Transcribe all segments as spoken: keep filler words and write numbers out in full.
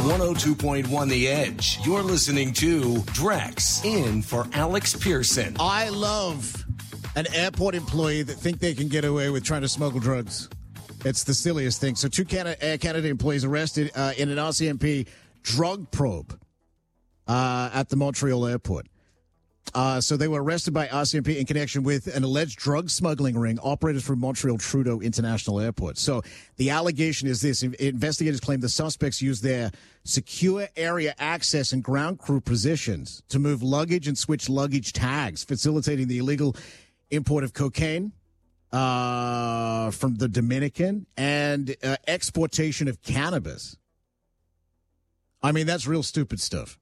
one oh two point one The Edge. You're listening to Drex in for Alex Pearson. I love an airport employee that think they can get away with trying to smuggle drugs. It's the silliest thing. So two Canada, Air Canada employees arrested uh, in an R C M P drug probe uh, at the Montreal airport. Uh, so they were arrested by R C M P in connection with an alleged drug smuggling ring operated from Montreal Trudeau International Airport. So the allegation is this. Investigators claim the suspects used their secure area access and ground crew positions to move luggage and switch luggage tags, facilitating the illegal import of cocaine uh, from the Dominican and uh, exportation of cannabis. I mean, that's real stupid stuff.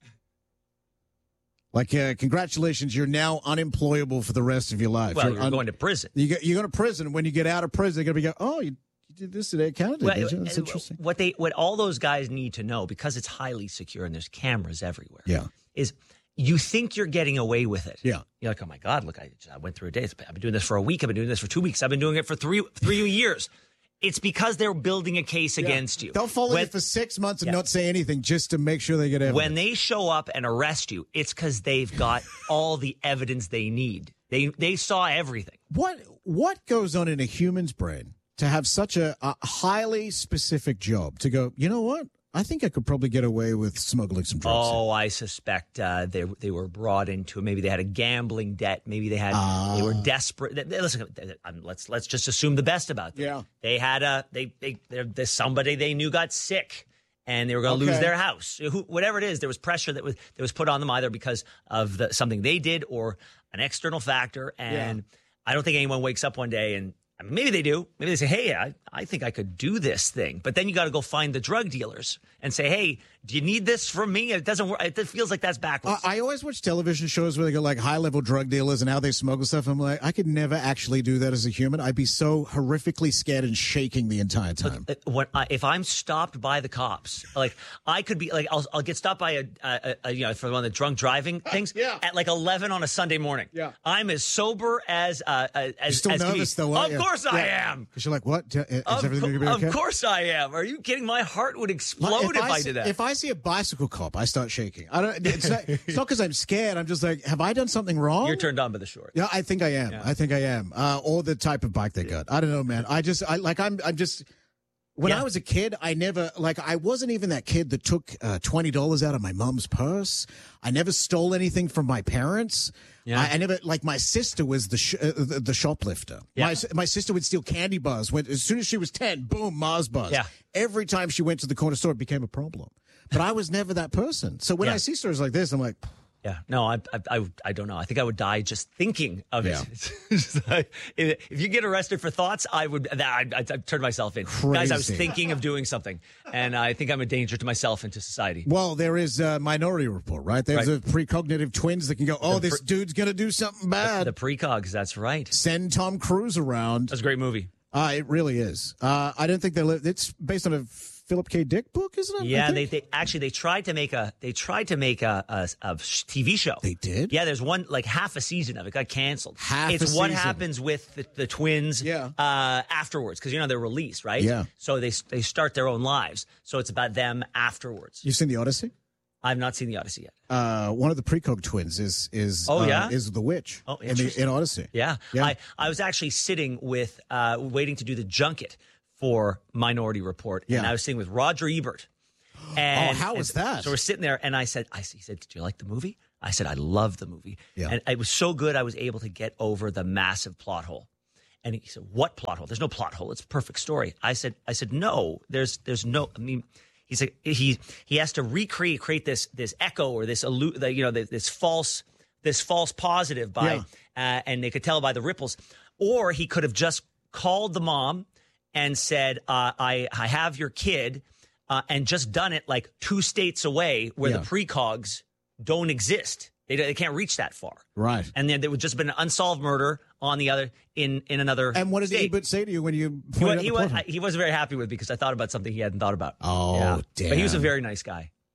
Like, uh, congratulations, you're now unemployable for the rest of your life. Well, you're, you're un- going to prison. You go, you go to prison. When you get out of prison, they're going to be going, oh, you, you did this at Air Canada. Well, did you? That's interesting. What they, what all those guys need to know, because it's highly secure and there's cameras everywhere, Yeah. is you think you're getting away with it. Yeah. You're like, oh my God, look, I, I went through a day. I've been doing this for a week. I've been doing this for two weeks. I've been doing it for three three years. It's because they're building a case Yeah. against you. They'll follow when, you for six months and yeah. not say anything just to make sure they get evidence. When they show up and arrest you, it's because they've got all the evidence they need. They they saw everything. What what goes on in a human's brain to have such a, a highly specific job to go, you know what? I think I could probably get away with smuggling some drugs. Oh, I suspect uh, they they were brought into maybe they had a gambling debt. Maybe they had uh, they were desperate. They, they, listen, let's let's just assume the best about them. Yeah, they had a they they there's somebody they knew got sick and they were going to okay. lose their house. Who, whatever it is, there was pressure that was that was put on them either because of the, something they did or an external factor. And yeah. I don't think anyone wakes up one day and. I mean, maybe they do. Maybe they say, hey, I, I think I could do this thing. But then you got to go find the drug dealers and say, hey, do you need this from me? It doesn't work. It feels like that's backwards. Uh, I always watch television shows where they go like high-level drug dealers and how they smuggle stuff. I'm like, I could never actually do that as a human. I'd be so horrifically scared and shaking the entire time. But, uh, when I, if I'm stopped by the cops, like I could be like, I'll, I'll get stopped by a, a, a, you know, for one of the drunk driving things yeah. at like eleven on a Sunday morning. Yeah. I'm as sober as, uh, as, You're still as nervous me. though, aren't Of you? course I yeah. am. Because you're like, what? Is of everything co- going to be okay? Of course I am. Are you kidding? My heart would explode like, if, if I, I did that. If I see a bicycle cop, I start shaking. I don't. It's not because I'm scared. I'm just like, have I done something wrong? You're turned on by the shorts. Yeah, I think I am. Yeah. I think I am. Uh, or the type of bike they got. I don't know, man. I just, I like, I'm, I'm just. When yeah. I was a kid, I never, like, I wasn't even that kid that took uh, twenty dollars out of my mom's purse. I never stole anything from my parents. Yeah. I, I never, like, my sister was the sh- uh, the, the shoplifter. Yeah. My, my sister would steal candy bars. When, as soon as she was ten, boom, Mars bars. Yeah. Every time she went to the corner store, it became a problem. But I was never that person. So when yeah. I see stories like this, I'm like... Yeah, no, I, I, I, I don't know. I think I would die just thinking of yeah. it. It's like, if, if you get arrested for thoughts, I would. I'd, I'd, I'd turn myself in. Crazy. Guys, I was thinking of doing something, and I think I'm a danger to myself and to society. Well, there is a Minority Report, right? There's right. a precognitive twins that can go, oh, the this pre- dude's going to do something bad. The, the precogs, that's right. Send Tom Cruise around. That's a great movie. Uh, it really is. Uh, I don't think they live. It's based on a Philip K. Dick book, isn't it? Yeah, they, they actually they tried to make a they tried to make a, a, a T V show. They did. Yeah, there's one like half a season of it got canceled. Half it's a what season. happens with the, the twins. Yeah. Uh, afterwards, because you know they're released, right? Yeah. So they they start their own lives. So it's about them afterwards. You've seen the Odyssey? I've not seen the Odyssey yet. Uh, one of the precog twins is is oh uh, yeah is the witch. Oh, in, the, in Odyssey. Yeah. yeah. I I was actually sitting with uh, waiting to do the junket for Minority Report, yeah. and I was sitting with Roger Ebert. And, oh, how was that? So we're sitting there, and I said, I he said, did you like the movie? I said, I love the movie. Yeah. And it was so good, I was able to get over the massive plot hole. And he said, what plot hole? There's no plot hole. It's a perfect story. I said, I said, no, there's, there's no, I mean, he said, he, he has to recreate, create this, this echo or this, allu- the, you know, this, this false, this false positive by, yeah. uh, and they could tell by the ripples. Or he could have just called the mom and said, uh, I, I have your kid, uh, and just done it like two states away where yeah. the precogs don't exist. They, they can't reach that far. Right. And then there would just been an unsolved murder on the other in, in another And what did state. Ebert say to you when you He, pointed wa- out he, the was, plot hole? he wasn't very happy with me because I thought about something he hadn't thought about. Oh, yeah. damn. But he was a very nice guy.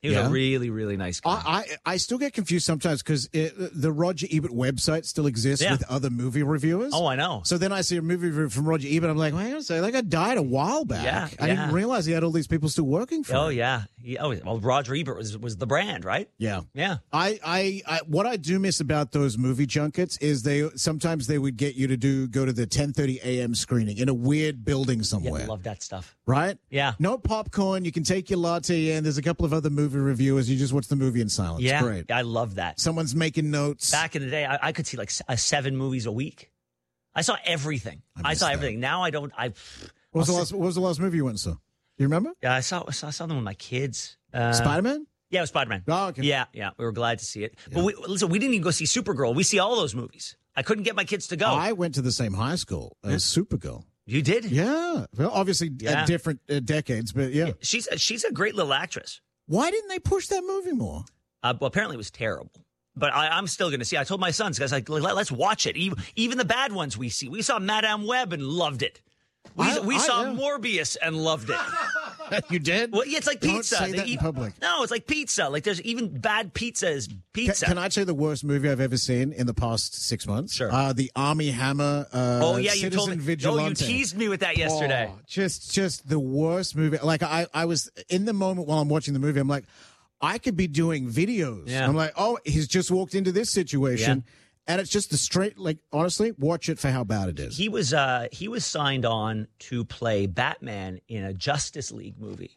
He was Yeah. a really, really nice guy. I, I I still get confused sometimes because the Roger Ebert website still exists Yeah. with other movie reviewers. oh, I know. So then I see a movie review from Roger Ebert. I'm like, wait a second, that guy died a while back. Yeah, I yeah. didn't realize he had all these people still working for Oh, him. yeah. He, oh, well, Roger Ebert was, was the brand, right? Yeah. Yeah. I, I, I, what I do miss about those movie junkets is they sometimes they would get you to do go to the ten thirty a.m. screening in a weird building Yeah, somewhere, I love that stuff. right? Yeah. No popcorn. You can take your latte in. There's a couple of other movie reviewers. You just watch the movie in silence. Yeah. Great. I love that. Someone's making notes. Back in the day, I, I could see like s- uh, seven movies a week. I saw everything. I I, missed saw that. everything. Now I don't. I. What was the I'll last? sit- What was the last movie you went and saw? You remember? Yeah, I saw. I saw, I saw them with my kids. Uh, Spider Man. Yeah, it was Spider Man. Oh, okay. Yeah, yeah. We were glad to see it. But we, listen, we didn't even go see Supergirl. We see all those movies. I couldn't get my kids to go. I went to the same high school as Supergirl. you did? Yeah. Well, obviously Yeah. at different uh, decades, but yeah. She's she's a great little actress. Why didn't they push that movie more? Uh, well, apparently it was terrible. But I, I'm still going to see. I told my sons, guys, like, let, let's watch it. Even, even the bad ones we see. We saw Madame Web and loved it. We, I- we I- saw yeah. Morbius and loved it. You did? Well, yeah, it's like Don't pizza. say They that in eat- public. No, it's like pizza. Like there's even bad pizza is Can, pizza. can I tell you the worst movie I've ever seen in the past six months? Sure. Uh, the Army Hammer. Uh, oh yeah, you Citizen told me. Vigilante. Oh, you teased me with that yesterday. Oh, just, just the worst movie. Like I, I was in the moment while I'm watching the movie. I'm like, I could be doing videos. Yeah. I'm like, oh, he's just walked into this situation, and it's just the straight. Like honestly, watch it for how bad it is. He was uh he was signed on to play Batman in a Justice League movie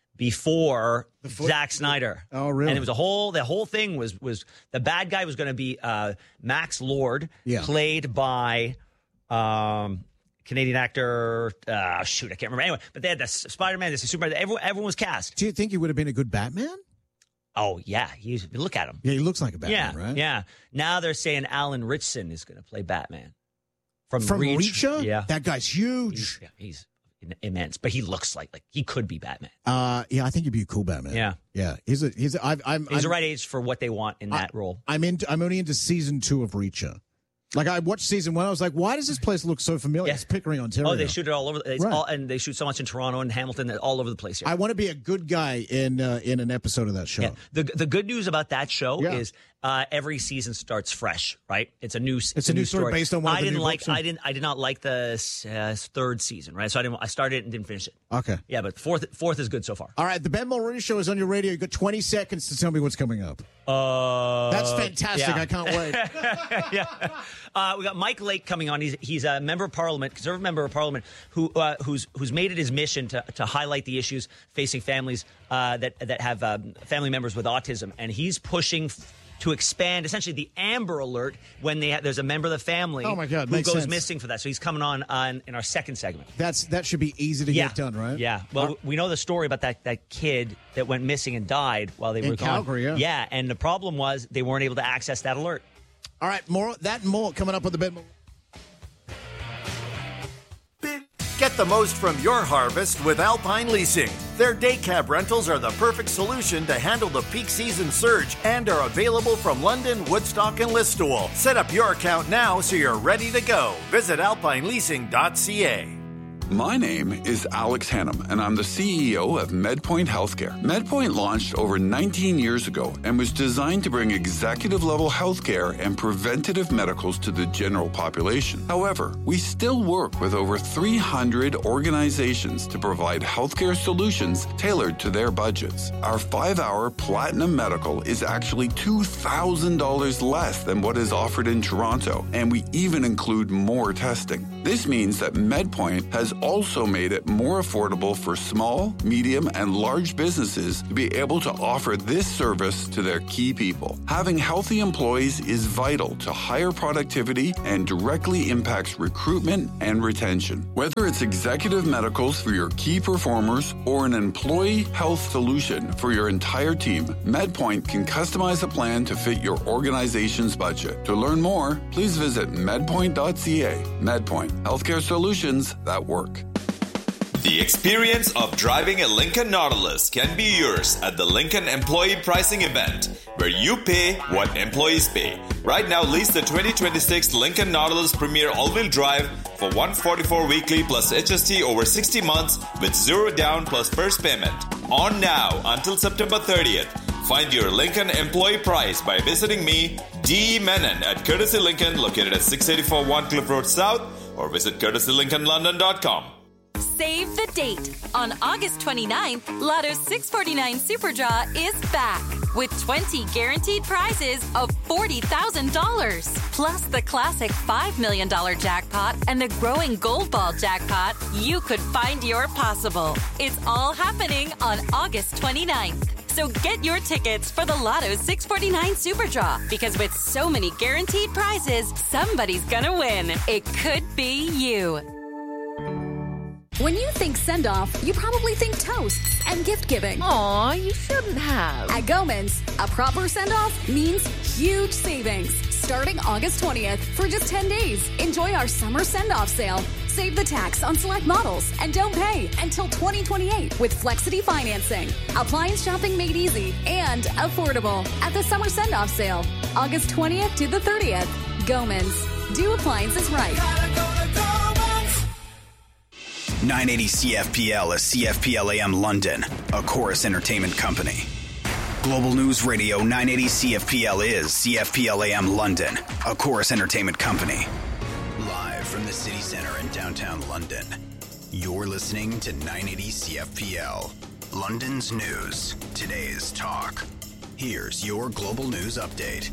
before Before- Zack Snyder. Oh, really? And it was a whole the whole thing was was the bad guy was going to be uh Max Lord, Yeah. played by um Canadian actor. Uh, shoot, I can't remember. Anyway, but they had this Spider-Man, this Superman. Everyone, everyone was cast. Do you think he would have been a good Batman? Oh yeah, he's look at him. Yeah, he looks like a Batman, yeah, right? yeah. Now they're saying Alan Ritchson is going to play Batman from From Reach. Reacher? Yeah, That guy's huge. he's, yeah, he's immense, but he looks like like he could be Batman. Uh, yeah, I think he'd be a cool Batman. Yeah. yeah. He's a he's. A, I've, I'm. He's I'm, the right age for what they want in that role. I'm into. I'm only into season two of Reacher. Like I watched season one, I was like, why does this place look so familiar? Yeah. It's Pickering, Ontario. Oh, they shoot it all over. It's Right. all, and they shoot so much in Toronto and Hamilton, all over the place here. I want to be a good guy in uh, in an episode of that show. Yeah. The the good news about that show Yeah. is uh, every season starts fresh, right? It's a new it's, a new story based on one of I the didn't new like books, yeah. I didn't I did not like the uh, third season, right? So I didn't I started it and didn't finish it. Okay. Yeah, but fourth fourth is good so far. All right, the Ben Mulroney Show is on your radio. You got twenty seconds to tell me what's coming up. Uh, That's fantastic. yeah. I can't wait. yeah. Uh, we got Mike Lake coming on. He's he's a member of Parliament, conservative member of Parliament, who uh, who's who's made it his mission to to highlight the issues facing families uh, that that have um, family members with autism, and he's pushing f- to expand essentially the Amber Alert when they ha- there's a member of the family Oh, my God, who makes goes sense. missing for that. So he's coming on on in our second segment. That's that should be easy to Yeah, get done, right? Yeah. Well, Uh, we know the story about that that kid that went missing and died while they In were gone. Calgary, yeah. Yeah, and the problem was they weren't able to access that alert. all right, more that and more coming up on the Ben. Mulroney. Get the most from your harvest with Alpine Leasing. Their day cab rentals are the perfect solution to handle the peak season surge and are available from London, Woodstock, and Listowel. Set up your account now so you're ready to go. Visit alpine leasing dot c a. My name is Alex Hannum, and I'm the C E O of MedPoint Healthcare. MedPoint launched over nineteen years ago and was designed to bring executive-level healthcare and preventative medicals to the general population. However, we still work with over three hundred organizations to provide healthcare solutions tailored to their budgets. Our five-hour Platinum Medical is actually two thousand dollars less than what is offered in Toronto, and we even include more testing. This means that MedPoint has also made it more affordable for small, medium, and large businesses to be able to offer this service to their key people. Having healthy employees is vital to higher productivity and directly impacts recruitment and retention. Whether it's executive medicals for your key performers or an employee health solution for your entire team, MedPoint can customize a plan to fit your organization's budget. To learn more, please visit medpoint dot c a. MedPoint, healthcare solutions that work. The experience of driving a Lincoln Nautilus can be yours at the Lincoln Employee Pricing Event, where you pay what employees pay. Right now, lease the twenty twenty-six Lincoln Nautilus Premier All-Wheel Drive for one hundred forty-four dollars weekly plus H S T over sixty months with zero down plus first payment. On now until September thirtieth. Find your Lincoln employee price by visiting me, D. Menon, at Courtesy Lincoln, located at six eighty-four One Cliff Road South, or visit courtesy lincoln london dot com. Save the date. On August twenty-ninth, Lotto's six forty-nine Super Draw is back with twenty guaranteed prizes of forty thousand dollars. Plus the classic five million dollars jackpot and the growing Gold Ball jackpot. You could find your possible. It's all happening on August twenty-ninth. So get your tickets for the Lotto's six forty-nine Super Draw, because with so many guaranteed prizes, somebody's gonna win. It could be you. When you think send-off, you probably think toasts and gift-giving. Aw, you shouldn't have. At Goman's, a proper send-off means huge savings. Starting August twentieth, for just ten days, enjoy our summer send-off sale. Save the tax on select models and don't pay until twenty twenty-eight with Flexity financing. Appliance shopping made easy and affordable at the summer send-off sale. August twentieth to the thirtieth. Goman's. Do appliances right. nine eighty C F P L is C F P L A M London, a Chorus Entertainment company. Global News Radio nine eighty C F P L is C F P L A M London, a Chorus Entertainment company. Live from the city center in downtown London, you're listening to nine eighty C F P L, London's news, today's talk. Here's your Global News Update.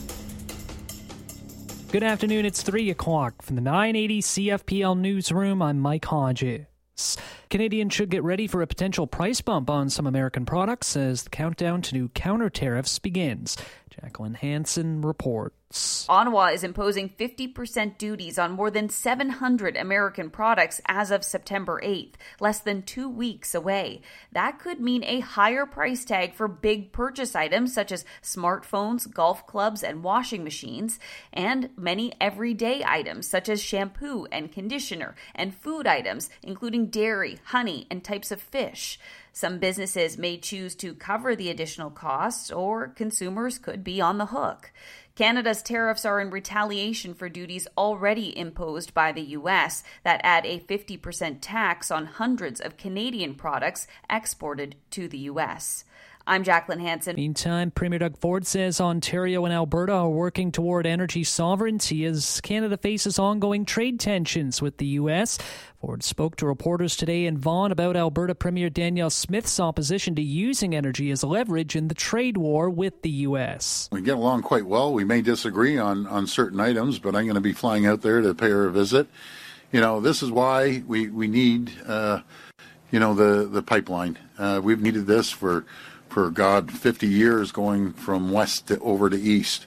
Good afternoon, it's three o'clock. From the nine eighty C F P L newsroom, I'm Mike Hodges. Canadians should get ready for a potential price bump on some American products as the countdown to new counter tariffs begins. Jacqueline Hansen reports. Ottawa is imposing fifty percent duties on more than seven hundred American products as of September eighth, less than two weeks away. That could mean a higher price tag for big purchase items such as smartphones, golf clubs, and washing machines, and many everyday items such as shampoo and conditioner, and food items, including dairy, honey, and types of fish. Some businesses may choose to cover the additional costs, or consumers could be on the hook. Canada's tariffs are in retaliation for duties already imposed by the U S that add a fifty percent tax on hundreds of Canadian products exported to the U S. I'm Jacqueline Hansen. Meantime, Premier Doug Ford says Ontario and Alberta are working toward energy sovereignty as Canada faces ongoing trade tensions with the U S. Ford spoke to reporters today in Vaughan about Alberta Premier Danielle Smith's opposition to using energy as leverage in the trade war with the U S. We get along quite well. We may disagree on, on certain items, but I'm going to be flying out there to pay her a visit. You know, this is why we, we need, uh, you know, the, the pipeline. Uh, we've needed this for... for, God, fifty years going from west to over to east.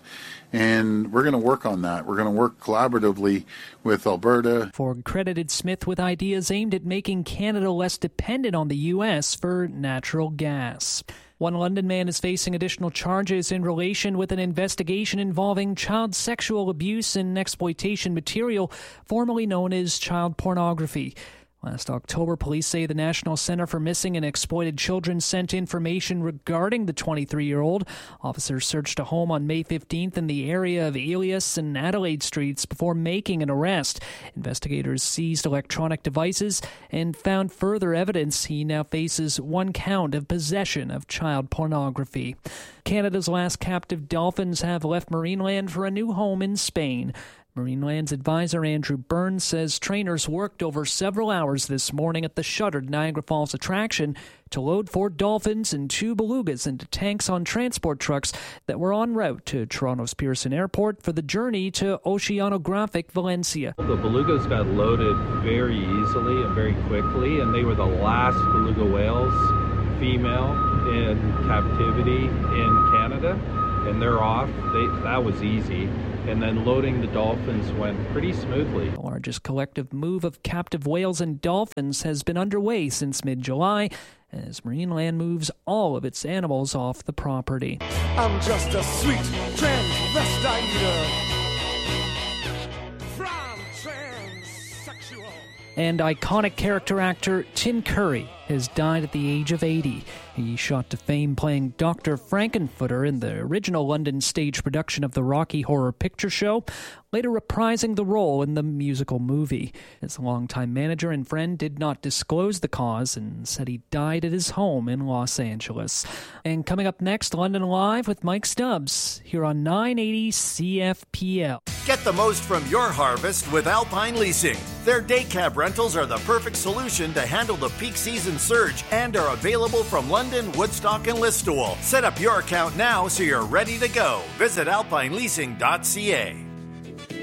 And we're going to work on that. We're going to work collaboratively with Alberta. Ford credited Smith with ideas aimed at making Canada less dependent on the U S for natural gas. One London man is facing additional charges in relation with an investigation involving child sexual abuse and exploitation material, formerly known as child pornography. Last October, police say the National Center for Missing and Exploited Children sent information regarding the twenty-three-year-old. Officers searched a home on May fifteenth in the area of Elias and Adelaide Streets before making an arrest. Investigators seized electronic devices and found further evidence. He now faces one count of possession of child pornography. Canada's last captive dolphins have left Marineland for a new home in Spain. Marineland's advisor Andrew Burns says trainers worked over several hours this morning at the shuttered Niagara Falls attraction to load four dolphins and two belugas into tanks on transport trucks that were en route to Toronto's Pearson Airport for the journey to Oceanographic Valencia. The belugas got loaded very easily and very quickly, and they were the last beluga whales, female, in captivity in Canada, and they're off. They, that was easy. And then loading the dolphins went pretty smoothly. The largest collective move of captive whales and dolphins has been underway since mid-July as Marineland moves all of its animals off the property. I'm just a sweet transvestite from transsexual And iconic character actor Tim Curry has died at the age of eighty. He shot to fame playing Doctor Frankenfooter in the original London stage production of the Rocky Horror Picture Show, later reprising the role in the musical movie. His longtime manager and friend did not disclose the cause and said he died at his home in Los Angeles. And coming up next, London Live with Mike Stubbs here on nine eighty C F P L. Get the most from your harvest with Alpine Leasing. Their day cab rentals are the perfect solution to handle the peak season surge and are available from London, Woodstock, and Listowel. Set up your account now so you're ready to go. Visit alpine leasing dot c a.